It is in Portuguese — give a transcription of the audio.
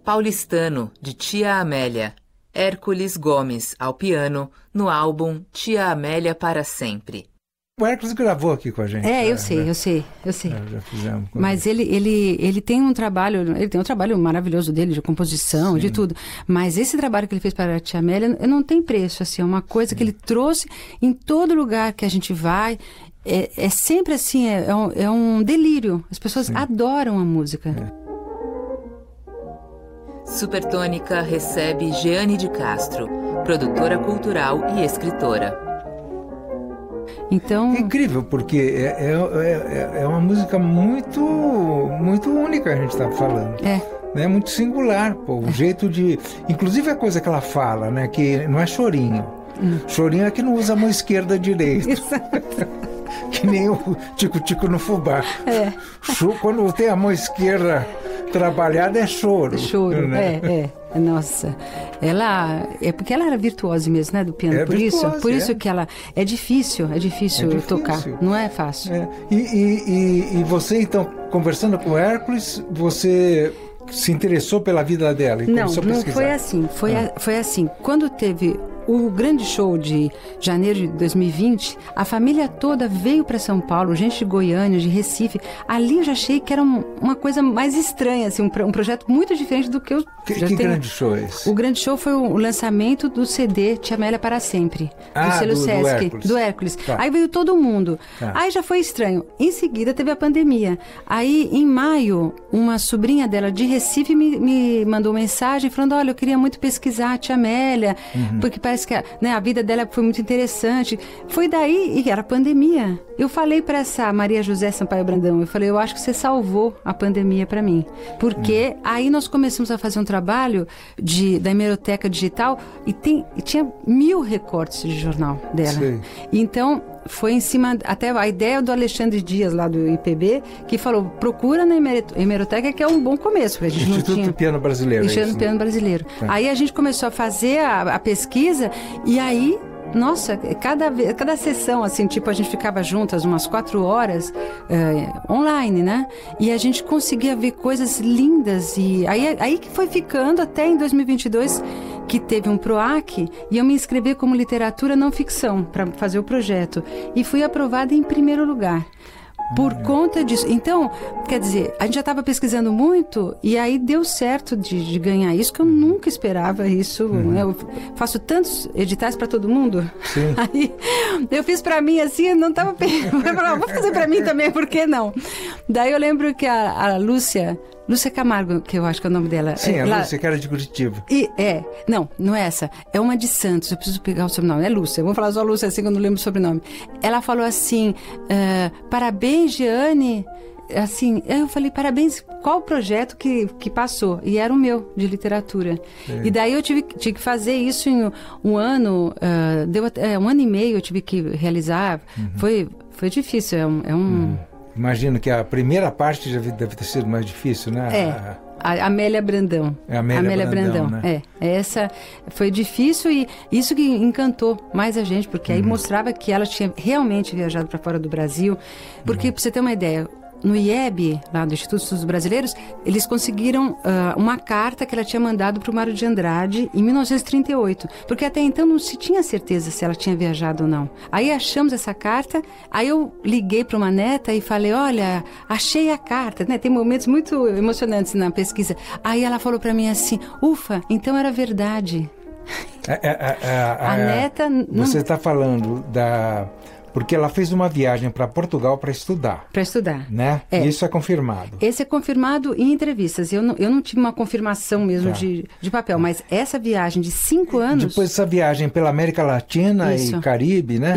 Paulistano, de Tia Amélia. Hércules Gomes, ao piano, no álbum Tia Amélia para Sempre. O Hércules gravou aqui com a gente. Eu sei. Já fizemos. Mas ele tem um trabalho maravilhoso dele, de composição, sim, de tudo. Mas esse trabalho que ele fez para a Tia Amélia não tem preço, assim, é uma coisa, sim, que ele trouxe em todo lugar que a gente vai. É sempre assim, é um delírio. As pessoas, sim, adoram a música. Supertônica recebe Jeane de Castro, produtora cultural e escritora. Então... É incrível, porque é uma música muito, muito única, a gente está falando. É muito singular, pô, o jeito de... Inclusive a coisa que ela fala, né, que não é chorinho. Chorinho é que não usa a mão esquerda direito. Que nem o tico-tico no fubá. Quando tem a mão esquerda trabalhada é choro. Choro, né? Nossa, porque ela era virtuosa mesmo, né, do piano, por isso que ela é difícil tocar, não é fácil. E você, então, conversando com o Hércules, você se interessou pela vida dela e começou a pesquisar? Não foi assim, foi assim, quando teve o grande show de janeiro de 2020, a família toda veio para São Paulo, gente de Goiânia, de Recife. Ali eu já achei que era uma coisa mais estranha, assim, um projeto muito diferente do que eu já tenho. Grande show é esse? O grande show foi o lançamento do CD Tia Amélia para Sempre, do selo Sesc, do Hércules. Tá. Aí veio todo mundo. Tá. Aí já foi estranho. Em seguida teve a pandemia. Aí, em maio, uma sobrinha dela de Recife me mandou mensagem falando, olha, eu queria muito pesquisar a Tia Amélia, porque parece que a vida dela foi muito interessante. Foi daí, e era pandemia. Eu falei para essa Maria José Sampaio Brandão, eu acho que você salvou a pandemia para mim. Porque aí nós começamos a fazer um trabalho da hemeroteca digital e tinha 1000 recortes de jornal dela. Sim. Então, foi em cima, até a ideia do Alexandre Dias, lá do IPB, que falou, procura na hemeroteca, que é um bom começo. A gente Instituto do Piano Brasileiro. Instituto do Piano Brasileiro. Aí a gente começou a fazer a pesquisa, e aí, nossa, cada sessão, assim, tipo, a gente ficava juntas umas 4 horas online, né? E a gente conseguia ver coisas lindas, e aí que foi ficando até em 2022, que teve um PROAC, e eu me inscrevi como literatura não ficção para fazer o projeto. E fui aprovada em primeiro lugar. Por conta disso. Então, quer dizer, a gente já estava pesquisando muito e aí deu certo de ganhar isso, que eu nunca esperava isso. Né? Eu faço tantos editais para todo mundo. Sim. Aí eu fiz para mim assim, eu não estava... vou fazer para mim também, por que não? Daí eu lembro que a Lúcia Camargo, que eu acho que é o nome dela. Sim, Lúcia, que era de Curitiba. Não é essa. É uma de Santos, eu preciso pegar o sobrenome. É Lúcia, vamos falar só Lúcia assim que eu não lembro o sobrenome. Ela falou assim, parabéns, Jeane. Assim, eu falei, parabéns, qual o projeto que passou? E era o meu, de literatura. E daí eu tive que fazer isso em um ano, deu até 1 ano e meio eu tive que realizar. Foi difícil, Imagino que a primeira parte já deve ter sido mais difícil, né? A Amélia Brandão. Amélia Brandão, né? Essa foi difícil e isso que encantou mais a gente, porque aí mostrava que ela tinha realmente viajado para fora do Brasil. Porque, para você ter uma ideia, no IEB, lá do Instituto de Estudos Brasileiros, eles conseguiram uma carta que ela tinha mandado para o Mário de Andrade em 1938, porque até então não se tinha certeza se ela tinha viajado ou não. Aí achamos essa carta, aí eu liguei para uma neta e falei, olha, achei a carta, né? Tem momentos muito emocionantes na pesquisa. Aí ela falou para mim assim, ufa, então era verdade. A neta... Você está falando porque ela fez uma viagem para Portugal para estudar. Para estudar. Né? Isso é confirmado. Esse é confirmado em entrevistas. Eu não tive uma confirmação mesmo de papel, mas essa viagem de 5 anos... Depois essa viagem pela América Latina e Caribe, né?